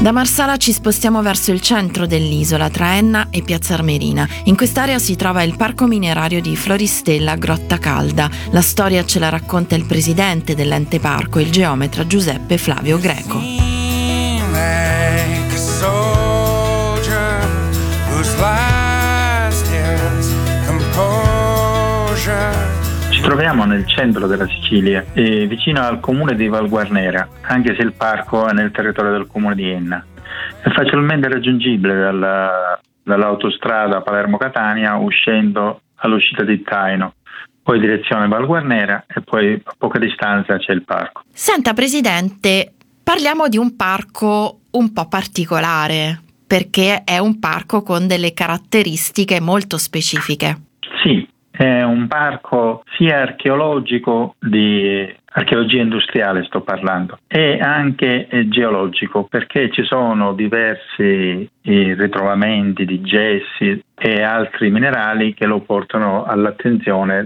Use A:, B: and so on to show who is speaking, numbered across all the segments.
A: Da Marsala ci spostiamo verso il centro dell'isola, tra Enna e Piazza Armerina. In quest'area si trova il parco minerario di Floristella Grotta Calda. La storia ce la racconta il presidente dell'ente parco, il geometra Giuseppe Flavio Greco.
B: Ci troviamo nel centro della Sicilia, vicino al comune di Val Guarnera, anche se il parco è nel territorio del comune di Enna. È facilmente raggiungibile dall'autostrada Palermo-Catania uscendo all'uscita di Taino, poi direzione Val Guarnera e poi a poca distanza c'è il parco.
A: Senta Presidente, parliamo di un parco un po' particolare, perché è un parco con delle caratteristiche molto specifiche.
B: Sì. È un parco sia archeologico, di archeologia industriale sto parlando, e anche geologico, perché ci sono diversi ritrovamenti di gessi e altri minerali che lo portano all'attenzione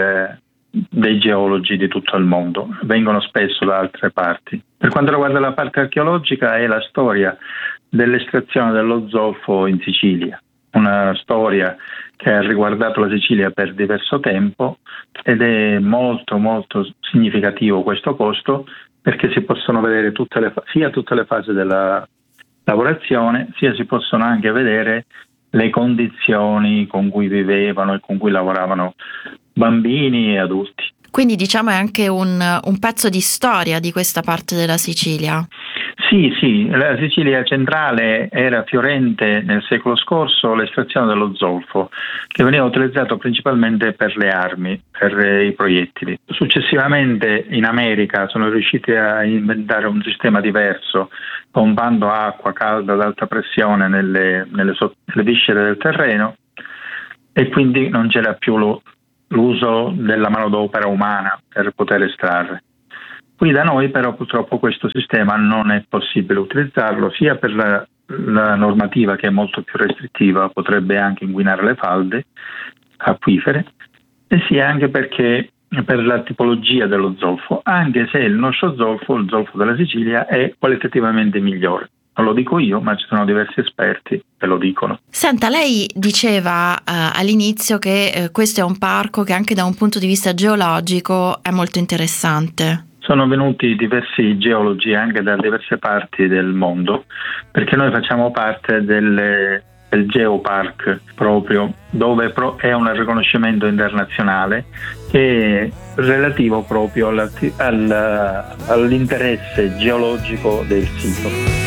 B: dei geologi di tutto il mondo. Vengono spesso da altre parti. Per quanto riguarda la parte archeologica è la storia dell'estrazione dello zolfo in Sicilia, una storia che ha riguardato la Sicilia per diverso tempo ed è molto molto significativo questo posto, perché si possono vedere sia tutte le fasi della lavorazione, sia si possono anche vedere le condizioni con cui vivevano e con cui lavoravano bambini e adulti.
A: Quindi diciamo è anche un pezzo di storia di questa parte della Sicilia.
B: Sì, la Sicilia centrale era fiorente nel secolo scorso l'estrazione dello zolfo, che veniva utilizzato principalmente per le armi, per i proiettili. Successivamente in America sono riusciti a inventare un sistema diverso, pompando acqua calda ad alta pressione nelle viscere del terreno, e quindi non c'era più l'uso della manodopera umana per poter estrarre. Qui da noi però purtroppo questo sistema non è possibile utilizzarlo, sia per la normativa che è molto più restrittiva, potrebbe anche inquinare le falde acquifere, e sia anche perché per la tipologia dello zolfo, anche se il nostro zolfo, il zolfo della Sicilia, è qualitativamente migliore. Non lo dico io, ma ci sono diversi esperti che lo dicono.
A: Senta, lei diceva all'inizio che questo è un parco che anche da un punto di vista geologico è molto interessante.
B: Sono venuti diversi geologi anche da diverse parti del mondo, perché noi facciamo parte del Geopark proprio, dove è un riconoscimento internazionale che è relativo proprio all'interesse geologico del sito.